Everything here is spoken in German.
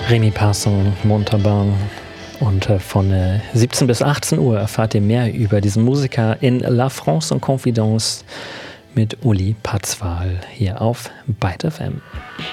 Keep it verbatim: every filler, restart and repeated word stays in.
Rémi Passon, Montauban. Und von siebzehn bis achtzehn Uhr erfahrt ihr mehr über diesen Musiker in La France en Confidence mit Uli Patzwal hier auf Byte F M.